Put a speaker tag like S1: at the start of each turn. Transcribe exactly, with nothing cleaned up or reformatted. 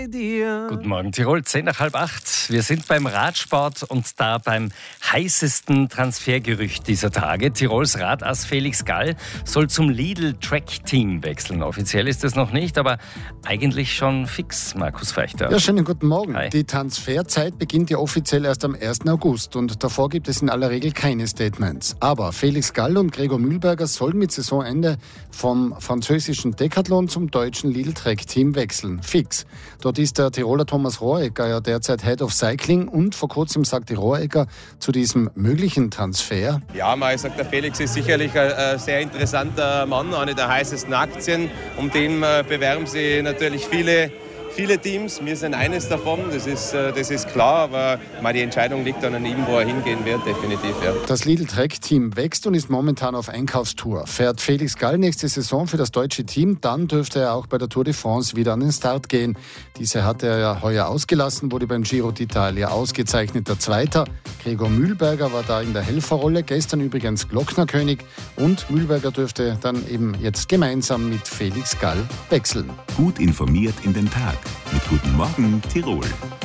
S1: bei dir.
S2: Guten Morgen Tirol, zehn nach halb acht. Wir sind beim Radsport und da beim heißesten Transfergerücht dieser Tage. Tirols Radass Felix Gall soll zum Lidl-Track-Team wechseln. Offiziell ist es noch nicht, aber eigentlich schon fix, Markus Feichter.
S3: Ja, schönen guten Morgen.
S2: Hi.
S3: Die Transferzeit beginnt ja offiziell erst am ersten August und davor gibt es in aller Regel keine Statements. Aber Felix Gall und Gregor Mühlberger sollen mit Saisonende vom französischen Decathlon zum deutschen Lidl-Track-Team wechseln. Fix. Dort ist der Tiroler Thomas Rohregger ja derzeit Head of Cycling und vor kurzem sagte Rohregger zu diesem möglichen Transfer:
S4: Ja, man sagt, der Felix ist sicherlich ein, ein sehr interessanter Mann, eine der heißesten Aktien. Um den äh, bewerben sich natürlich viele, viele Teams. Wir sind eines davon, das ist, äh, das ist klar, aber mal, die Entscheidung liegt dann an ihm, wo er hingehen wird, definitiv. Ja.
S3: Das Lidl-Track-Team wächst und ist momentan auf Einkaufstour. Fährt Felix Gall nächste Saison für das deutsche Team, dann dürfte er auch bei der Tour de France wieder an den Start gehen. Diese hatte er ja heuer ausgelassen, wurde beim Giro d'Italia ausgezeichneter Zweiter. Gregor Mühlberger war da in der Helferrolle, gestern übrigens Glocknerkönig, und Mühlberger dürfte dann eben jetzt gemeinsam mit Felix Gall wechseln.
S5: Gut informiert in den Tag mit Guten Morgen Tirol.